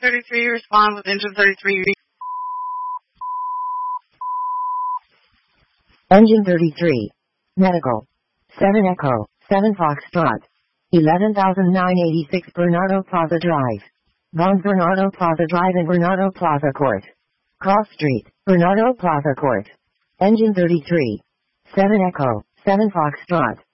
33, respond with engine 33. Engine 33. Medical. 7 Echo, 7 Foxtrot. 11,986 Bernardo Plaza Drive. Von Bernardo Plaza Drive and Bernardo Plaza Court. Cross Street, Bernardo Plaza Court. Engine 33. 7 Echo, 7 Foxtrot.